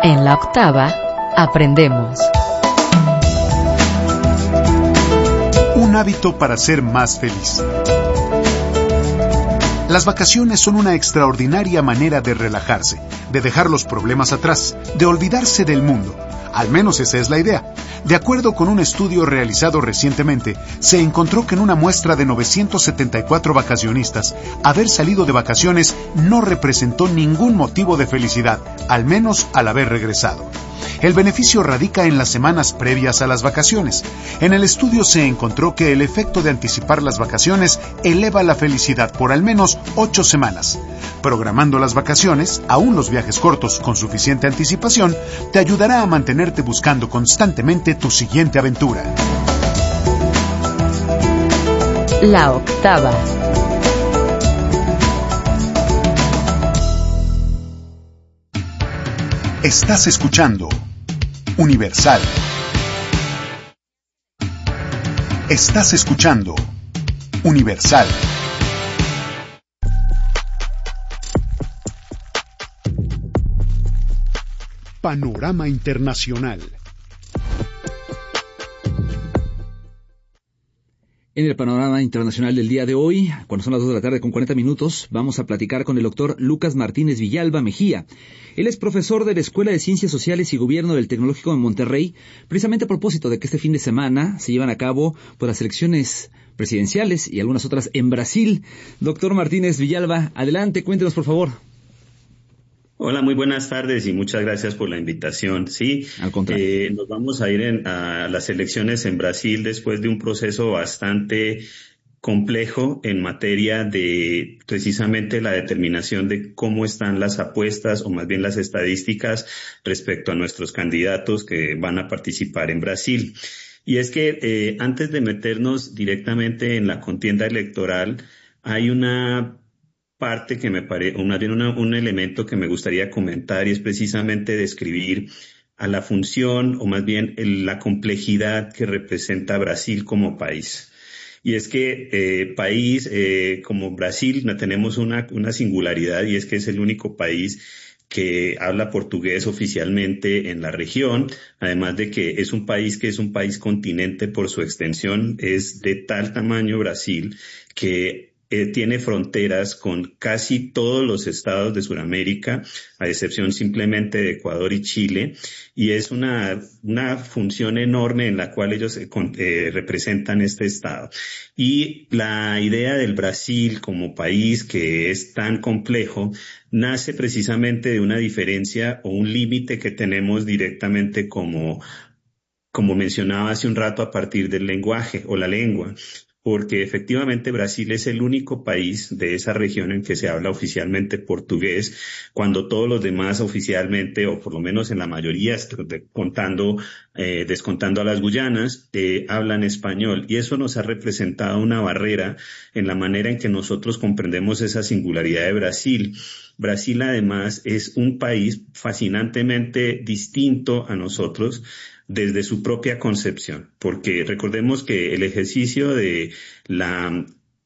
En la octava, aprendemos. Un hábito para ser más feliz. Las vacaciones son una extraordinaria manera de relajarse, de dejar los problemas atrás, de olvidarse del mundo. Al menos esa es la idea. De acuerdo con un estudio realizado recientemente, se encontró que en una muestra de 974 vacacionistas, haber salido de vacaciones no representó ningún motivo de felicidad, al menos al haber regresado. El beneficio radica en las semanas previas a las vacaciones. En el estudio se encontró que el efecto de anticipar las vacaciones eleva la felicidad por al menos 8 semanas. Programando las vacaciones, aún los viajes cortos con suficiente anticipación, te ayudará a mantenerte buscando constantemente tu siguiente aventura. La octava. Estás escuchando Universal. Estás escuchando Universal. Panorama Internacional. En el panorama internacional del día de hoy, cuando son las 2 de la tarde con 40 minutos, vamos a platicar con el doctor Lucas Martínez Villalba Mejía. Él es profesor de la Escuela de Ciencias Sociales y Gobierno del Tecnológico de Monterrey, precisamente a propósito de que este fin de semana se llevan a cabo las elecciones presidenciales y algunas otras en Brasil. Doctor Martínez Villalba, adelante, cuéntenos por favor. Hola, muy buenas tardes y muchas gracias por la invitación. Sí, al contrario. Nos vamos a ir a las elecciones en Brasil después de un proceso bastante complejo en materia de precisamente la determinación de cómo están las apuestas o más bien las estadísticas respecto a nuestros candidatos que van a participar en Brasil. Y es que antes de meternos directamente en la contienda electoral, hay una parte que me parece, un elemento que me gustaría comentar y es precisamente describir a la función o más bien la complejidad que representa Brasil como país. Y es que país como Brasil tenemos una singularidad y es que es el único país que habla portugués oficialmente en la región, además de que es un país continente por su extensión, es de tal tamaño Brasil que tiene fronteras con casi todos los estados de Sudamérica, a excepción simplemente de Ecuador y Chile, y es una función enorme en la cual ellos representan este estado. Y la idea del Brasil como país que es tan complejo nace precisamente de una diferencia o un límite que tenemos directamente como mencionaba hace un rato a partir del lenguaje o la lengua. Porque efectivamente Brasil es el único país de esa región en que se habla oficialmente portugués, cuando todos los demás oficialmente, o por lo menos en la mayoría, descontando a las Guyanas, hablan español. Y eso nos ha representado una barrera en la manera en que nosotros comprendemos esa singularidad de Brasil. Brasil además es un país fascinantemente distinto a nosotros, desde su propia concepción, porque recordemos que el ejercicio de la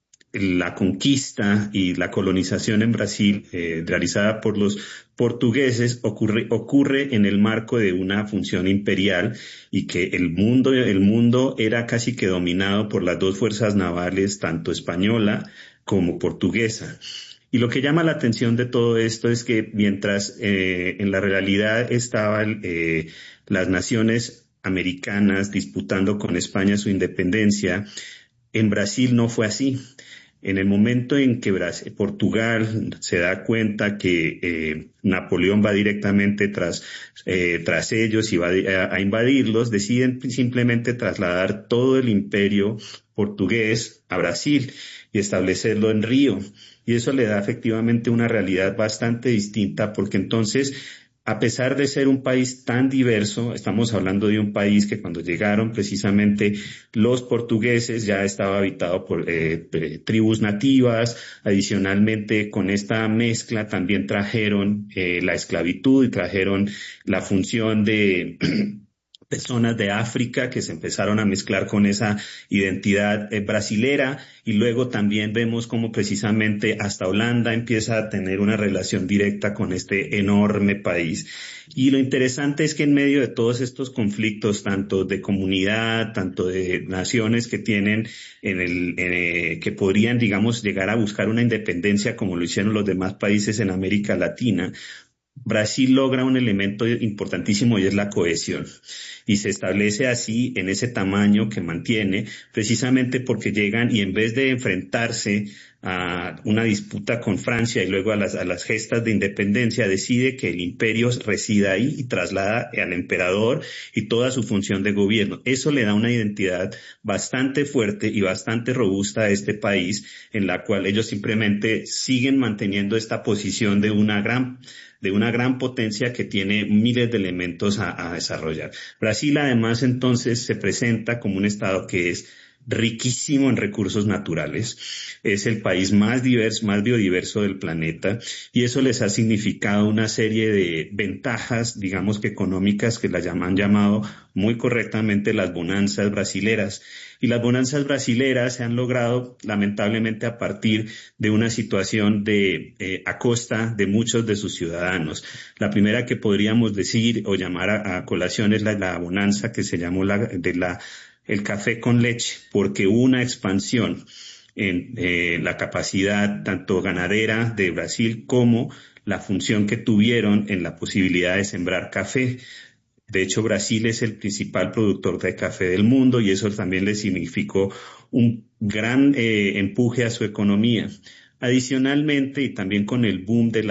conquista y la colonización en Brasil realizada por los portugueses ocurre en el marco de una función imperial y que el mundo era casi que dominado por las dos fuerzas navales, tanto española como portuguesa. Y lo que llama la atención de todo esto es que mientras en la realidad estaban las naciones americanas disputando con España su independencia, en Brasil no fue así. En el momento en que Portugal se da cuenta que Napoleón va directamente tras ellos y va a invadirlos, deciden simplemente trasladar todo el imperio portugués a Brasil y establecerlo en Río. Y eso le da efectivamente una realidad bastante distinta, porque entonces, a pesar de ser un país tan diverso, estamos hablando de un país que cuando llegaron precisamente los portugueses ya estaba habitado por tribus nativas. Adicionalmente, con esta mezcla también trajeron la esclavitud y trajeron la función de personas de África que se empezaron a mezclar con esa identidad brasilera, y luego también vemos cómo precisamente hasta Holanda empieza a tener una relación directa con este enorme país. Y lo interesante es que en medio de todos estos conflictos, tanto de comunidad, tanto de naciones que tienen que podrían, digamos, llegar a buscar una independencia como lo hicieron los demás países en América Latina, Brasil logra un elemento importantísimo y es la cohesión. Y se establece así en ese tamaño que mantiene, precisamente porque llegan y en vez de enfrentarse a una disputa con Francia y luego a las gestas de independencia, decide que el imperio resida ahí y traslada al emperador y toda su función de gobierno. Eso le da una identidad bastante fuerte y bastante robusta a este país, en la cual ellos simplemente siguen manteniendo esta posición de una gran potencia que tiene miles de elementos a desarrollar. Brasil además entonces se presenta como un estado que es riquísimo en recursos naturales, es el país más diverso, más biodiverso del planeta, y eso les ha significado una serie de ventajas, digamos que económicas, que las han llamado muy correctamente las bonanzas brasileras. Y las bonanzas brasileras se han logrado lamentablemente a partir de una situación a costa de muchos de sus ciudadanos. La primera que podríamos decir o llamar a colación es la bonanza que se llamó el café con leche, porque hubo una expansión en la capacidad tanto ganadera de Brasil como la función que tuvieron en la posibilidad de sembrar café. De hecho, Brasil es el principal productor de café del mundo y eso también le significó un gran empuje a su economía. Adicionalmente, y también con el boom de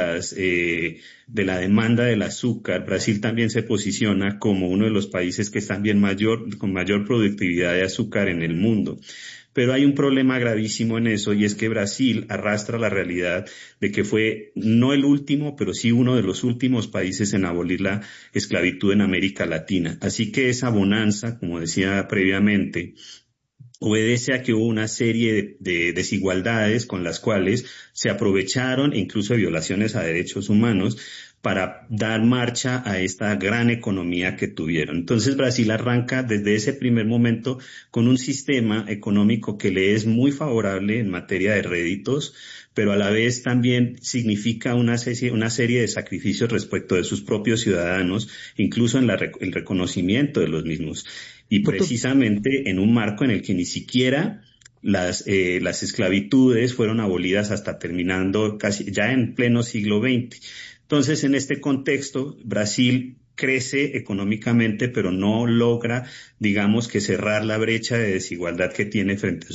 la demanda del azúcar, Brasil también se posiciona como uno de los países que están con mayor productividad de azúcar en el mundo. Pero hay un problema gravísimo en eso, y es que Brasil arrastra la realidad de que fue no el último, pero sí uno de los últimos países en abolir la esclavitud en América Latina. Así que esa bonanza, como decía previamente, obedece a que hubo una serie de desigualdades con las cuales se aprovecharon, incluso de violaciones a derechos humanos, para dar marcha a esta gran economía que tuvieron. Entonces Brasil arranca desde ese primer momento con un sistema económico que le es muy favorable en materia de réditos, pero a la vez también significa una serie de sacrificios respecto de sus propios ciudadanos, incluso en el reconocimiento de los mismos. Y precisamente en un marco en el que ni siquiera las esclavitudes fueron abolidas hasta terminando casi ya en pleno siglo XX. Entonces, en este contexto, Brasil crece económicamente, pero no logra, digamos, que cerrar la brecha de desigualdad que tiene frente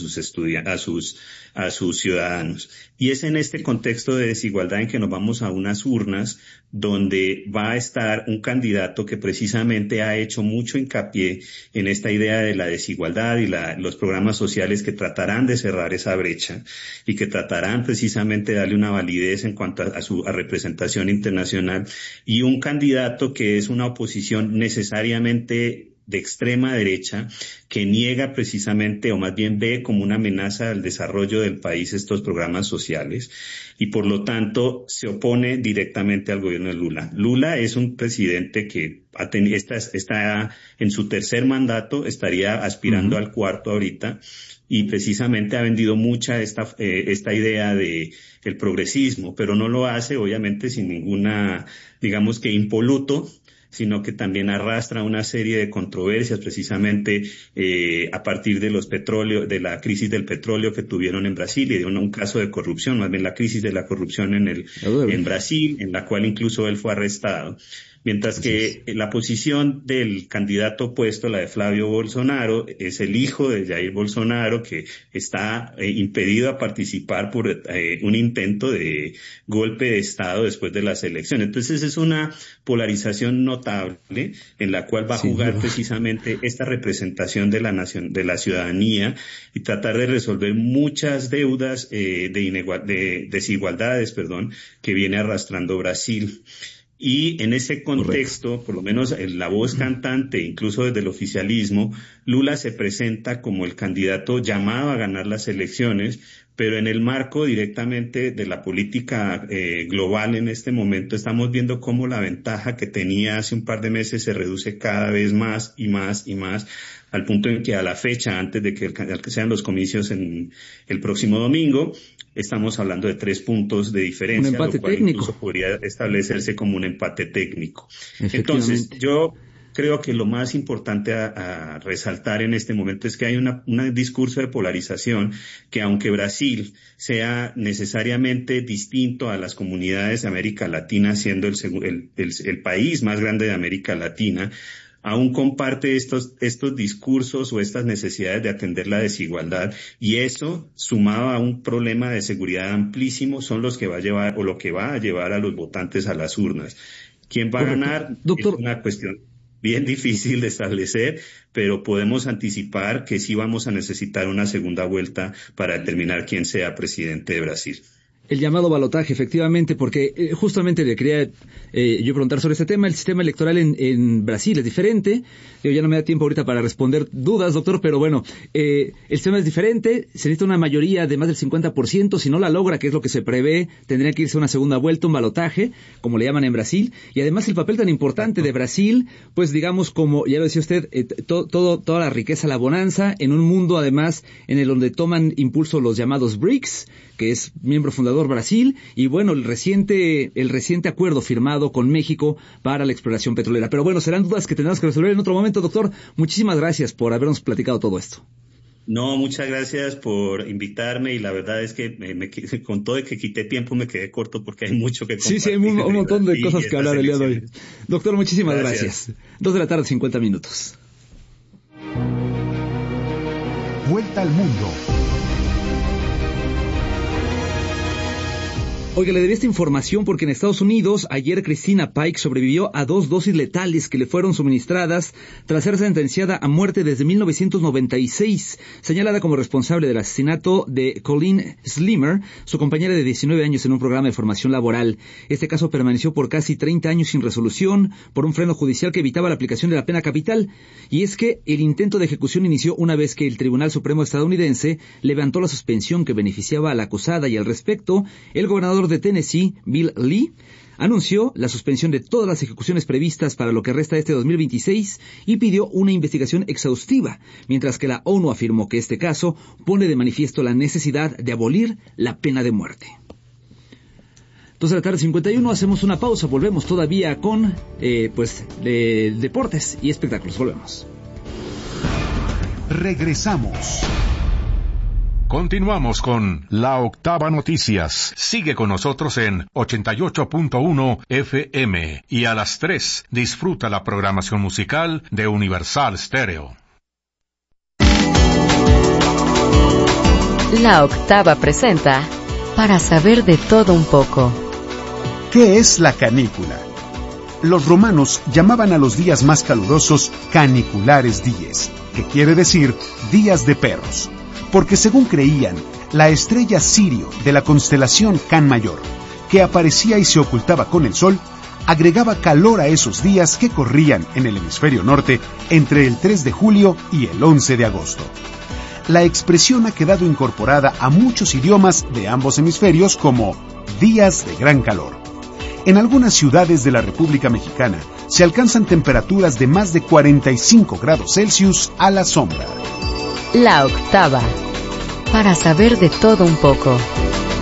a sus ciudadanos. Y es en este contexto de desigualdad en que nos vamos a unas urnas donde va a estar un candidato que precisamente ha hecho mucho hincapié en esta idea de la desigualdad y los programas sociales que tratarán de cerrar esa brecha y que tratarán precisamente de darle una validez en cuanto a su representación internacional, y un candidato que es una oposición necesariamente de extrema derecha, que niega precisamente, o más bien ve como una amenaza al desarrollo del país estos programas sociales, y por lo tanto se opone directamente al gobierno de Lula. Lula es un presidente que está en su tercer mandato, estaría aspirando al cuarto ahorita, y precisamente ha vendido mucha esta idea de el progresismo, pero no lo hace obviamente sin ninguna, digamos que impoluto, sino que también arrastra una serie de controversias precisamente a partir de de la crisis del petróleo que tuvieron en Brasil y de un caso de corrupción, más bien la crisis de la corrupción en Brasil, en la cual incluso él fue arrestado. Mientras que la posición del candidato opuesto, la de Flávio Bolsonaro, es el hijo de Jair Bolsonaro, que está impedido a participar por un intento de golpe de Estado después de las elecciones. Entonces es una polarización notable en la cual va a jugar precisamente esta representación de la nación, de la ciudadanía, y tratar de resolver muchas deudas de desigualdades, que viene arrastrando Brasil. Y en ese contexto, por lo menos en la voz cantante, incluso desde el oficialismo, Lula se presenta como el candidato llamado a ganar las elecciones, pero en el marco directamente de la política global en este momento estamos viendo cómo la ventaja que tenía hace un par de meses se reduce cada vez más y más y más, al punto en que a la fecha, antes de que sean los comicios en el próximo domingo, estamos hablando de 3 puntos de diferencia, un empate lo cual técnico. Incluso podría establecerse como un empate técnico. Entonces, yo creo que lo más importante a resaltar en este momento es que hay un discurso de polarización que, aunque Brasil sea necesariamente distinto a las comunidades de América Latina, siendo el país más grande de América Latina, aún comparte estos discursos o estas necesidades de atender la desigualdad, y eso, sumado a un problema de seguridad amplísimo, son los que va a llevar o lo que va a llevar a los votantes a las urnas. ¿Quién va a ganar? Doctor, es una cuestión bien difícil de establecer, pero podemos anticipar que sí vamos a necesitar una segunda vuelta para determinar quién sea presidente de Brasil. El llamado balotaje, efectivamente, porque justamente le quería yo preguntar sobre este tema. El sistema electoral en Brasil es diferente. Ya no me da tiempo ahorita para responder dudas, doctor, pero bueno, el sistema es diferente. Se necesita una mayoría de más del 50%. Si no la logra, que es lo que se prevé, tendría que irse a una segunda vuelta, un balotaje, como le llaman en Brasil. Y además el papel tan importante de Brasil, pues digamos, como ya lo decía usted, toda la riqueza, la bonanza, en un mundo además en el donde toman impulso los llamados BRICS, que es miembro fundador Brasil, y bueno, el reciente acuerdo firmado con México para la exploración petrolera. Pero bueno, serán dudas que tendremos que resolver en otro momento, doctor. Muchísimas gracias por habernos platicado todo esto. No, muchas gracias por invitarme, y la verdad es que con todo de que quité tiempo me quedé corto porque hay mucho que compartir. Sí, hay un montón de cosas que hablar el día de hoy. Doctor, muchísimas gracias. 2:50 p.m. Vuelta al mundo. Oiga, le debí esta información porque en Estados Unidos, ayer Christina Pike sobrevivió a 2 dosis letales que le fueron suministradas tras ser sentenciada a muerte desde 1996, señalada como responsable del asesinato de Colleen Slimer, su compañera de 19 años en un programa de formación laboral. Este caso permaneció por casi 30 años sin resolución por un freno judicial que evitaba la aplicación de la pena capital. Y es que el intento de ejecución inició una vez que el Tribunal Supremo estadounidense levantó la suspensión que beneficiaba a la acusada, y al respecto, el gobernador de Tennessee, Bill Lee, anunció la suspensión de todas las ejecuciones previstas para lo que resta de este 2026 y pidió una investigación exhaustiva, mientras que la ONU afirmó que este caso pone de manifiesto la necesidad de abolir la pena de muerte. 2:51 p.m, hacemos una pausa, volvemos todavía con deportes y espectáculos. Volvemos. Regresamos. Continuamos con La Octava Noticias. Sigue con nosotros en 88.1 FM y a las 3 disfruta la programación musical de Universal Stereo. La Octava presenta Para saber de todo un poco. ¿Qué es la canícula? Los romanos llamaban a los días más calurosos caniculares dies, que quiere decir días de perros, porque según creían, la estrella Sirio de la constelación Can Mayor, que aparecía y se ocultaba con el sol, agregaba calor a esos días que corrían en el hemisferio norte entre el 3 de julio y el 11 de agosto. La expresión ha quedado incorporada a muchos idiomas de ambos hemisferios como días de gran calor. En algunas ciudades de la República Mexicana se alcanzan temperaturas de más de 45 grados Celsius a la sombra. La Octava. Para saber de todo un poco.